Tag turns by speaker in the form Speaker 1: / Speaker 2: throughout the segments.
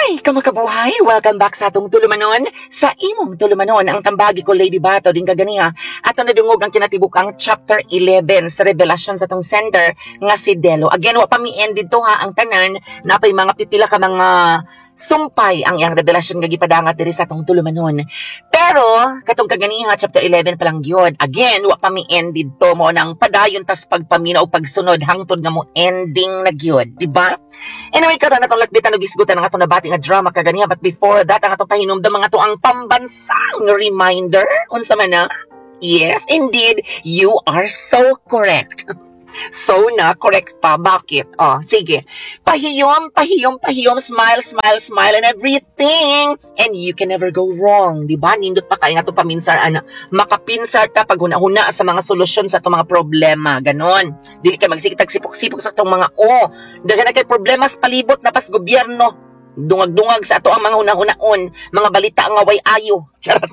Speaker 1: Hi, kamakabuhay! Welcome back sa atong tulumanon. Sa imong tulumanon, ang tambagi ko Lady Bato din kaganiha. Ato nadungog ang kinatibukang chapter 11 sa revelasyon sa atong sender nga si Delo. Again, wa pa mi-end dito ha ang tanan, napay mga pipila ka mga sumpay ang iyang revelasyon nga gipadangat diri sa atong tulumanon. Pero katong kaganiha chapter 11 pa lang gyud. Again, wa pa mi-end dito mo nang padayon tas pagpaminaw pagsunod hangtod nga mo ending na gyud, di ba? Anyway, karon atong lakbitan og isgutan ang atong nabati nga drama kaganiha, but before that ang atong pahinumdom mga to ang pambansang reminder unsa man na. Yes, indeed, you are so correct. So na, correct pa. Bakit? Oh, sige. Pahiyom, pahiyom, pahiyom, smile, smile, smile, and everything. And you can never go wrong. Diba? Nindot pa kaya nga ito paminsar, makapinsar ta pag huna-huna sa mga solusyon sa itong mga problema. Ganon. Dili ka magsikitag sipok-sipok sa itong mga, daga na kay problema sa palibot na pas gobyerno. Dungag-dungag sa ato ang mga hunang-hunaon, mga balita nga way ayo. Charot.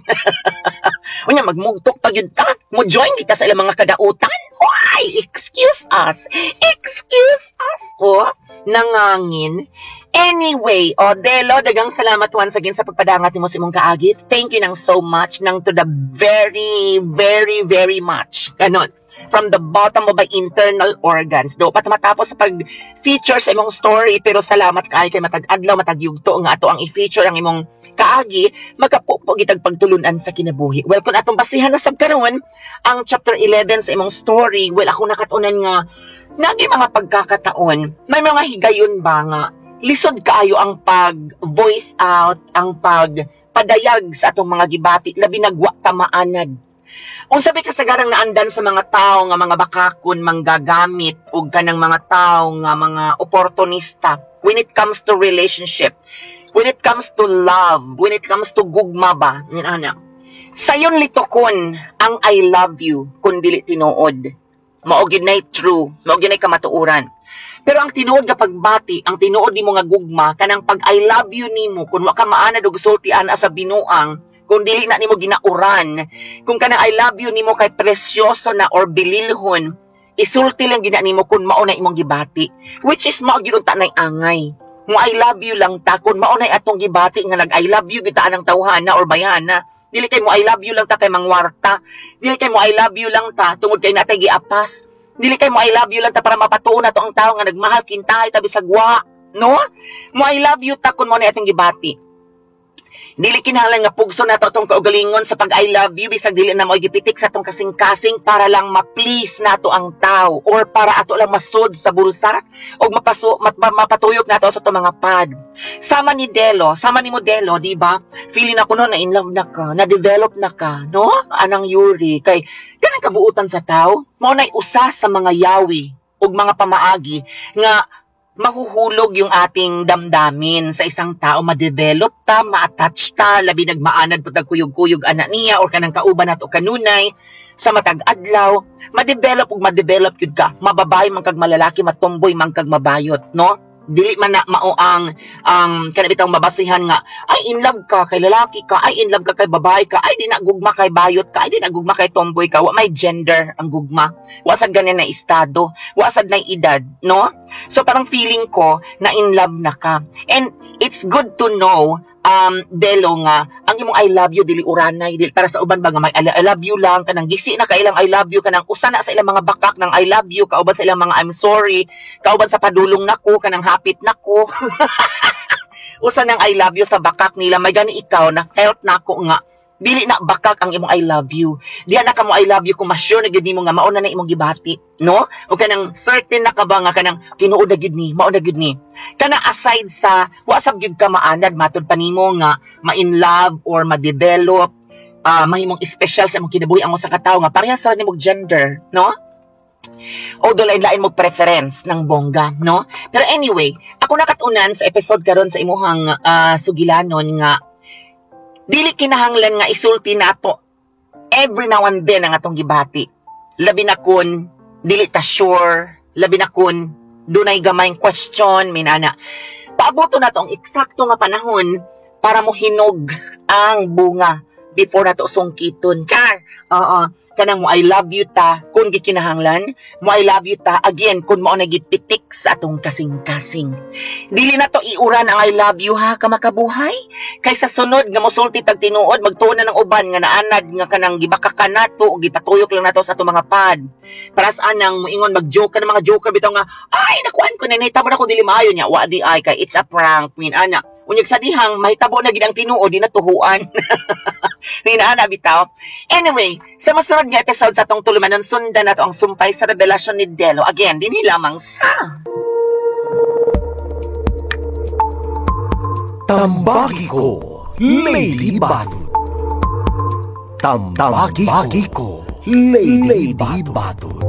Speaker 1: Unya magmugtok pag yun ta, mo join kita sa ilang mga kadautan. Why? Excuse us. Excuse us. Nangangin. Anyway, Delo, dagang salamat once again sa pagpadangat mo sa imong kaagit. Thank you nang so much, nang to the very, very, very much. Ganon. From the bottom of my internal organs. Do, matapos sa pag-feature sa imong story, pero salamat kay matag-adlaw, matag-yugto nga ato ang i-feature ang imong kaagi, magkapukpo gitag pagtulunan sa kinabuhi. Well, kung atong basihan na sab karon ang chapter 11 sa imong story, well, ako nakatunan nga, nagi mga pagkakataon, may mga higayon ba nga, lisod kaayo ang pag-voice out, ang pagpadayag sa atong mga gibati, labi nagwa tamaanad. Kung sabi kasagarang naandan sa mga tao nga mga bakakon, manggagamit, o kanang mga tao nga mga oportunista, when it comes to relationship, when it comes to love, when it comes to gugma ba, sayon litokon ang I love you kung dili tinuod. Maugid na'y true, maugid na'y kamatuuran. Pero ang tinuod nga pagbati, ang tinuod nimo nga gugma, kanang pag I love you nimo, kung waka maanad o gusultian sa binuang, kung dili na nimo ginauran, kung kanang I love you nimo kay presyoso na or bililhon, isulti lang gina nimo kung mao na imong gibati, which is mao gyud ta nay angay. Mo I love you lang ta kun mao nay atong gibati nga nag I love you kita anang tawhana or bayana. Dili kay mo I love you lang ta kay mangwarta. Dili kay mo I love you lang ta tungod kay natay giapas. Dili kay mo I love you lang ta para mapatuon nato ang tawo nga nagmahal kintahay tabi sagwa, no? Mo I love you ta kun mao nay atong gibati. Dili kinahanglan nga pugso nato atong kaugalingon sa pag I love you bisag dili na mo gipitik sa atong kasing-kasing para lang ma-please nato ang tao or para ato lang masud sa bulsa o mapatuyok nato sa atong mga pad. Sama ni Delo, sama ni Modelo, di ba? Feeling ako no na in love na ka, na develop na ka, no? Anang Yuri kay kanang kabuutan sa tao, mao nay usa sa mga yawi ug mga pamaagi nga mahuhulog yung ating damdamin sa isang tao, ma-develop ta, ma-attach ta, labi nagmaanad po tagkuyog-kuyog anak niya or kanang kauban nato kanunay sa matag adlaw, ma-develop ug ma-develop yun ka, mababay man kag malalaki, matumboy man kag mabayot, no? Dili man na mao ang kanabitang mabasihan nga ay in love ka kay lalaki ka, ay in love ka kay babae ka, ay di na gugma kay bayot ka, ay di na gugma kay tomboy ka. Wa may gender ang gugma, wa sad ganyan na estado, wa sad na edad, no? So parang feeling ko na in love na ka, and it's good to know Delo nga ang imong I love you dili uranay, dili para sa uban ba nga may I love you lang kanang gisi na ka ilang I love you kanang usa na sa ilang mga bakak ng I love you, kauban sa ilang mga I'm sorry, kauban sa padulong nako kanang hapit nako. Usa nang I love you sa bakak nila, may gani ikaw na felt nako nga dili na bakak ang imong I love you. Diya na ka mo I love you kung ma-sure na gid nimo nga mao na imong gibati, no? O kanang certain na ka ba nga kanang tinuod na gid ni, mao na gid ni. Kana aside sa wa sab gyud ka maanad matud pa nimo nga ma-in love or ma-develop mahimong special sa imong kinabuhi ang usa ka tawo nga parehas ra nimong gender, no? O lain-lain mo preference ng bongga, no? Pero anyway, ako nakatunan sa episode karon sa imuhang sugilanon nga dili kinahanglan nga isulti nato every now and then ang atong gibati. Labi na kun dili ta sure, labi na kun dunay gamayng question minana. Paaboto nato ang eksakto nga panahon para mo hinog ang bunga, before nato sungkiton. Char! Oo. Kanang mo I love you ta kung gikinahanglan, mo I love you ta again kung mo nagipitik sa atong kasing-kasing. Dili na to iuran ang I love you ha kamakabuhay. Kaysa sunod nga mosulti tag tinuod magtuon na ng uban nga naanad nga kanang gibakakan nato o gipatuyok lang nato sa atong mga pad. Para sa anang moingon mag-joke ka ng mga joker bitaw nga ay nakuan ko na nahitabo na ko dili maayo niya wa di ay kay it's a prank min ana. Unyag sa dihang mahitabo na gid ang tinuod di natuhuan. Rinana bitaw. Anyway, sa masunod nga episode sa atong tulumanon sundan nato ang sumpay sa revelasyon ni Delo. Again, dinhi lamang sa
Speaker 2: Tambagi ko, Lady Batot. Tambagi ko, Lady Batot.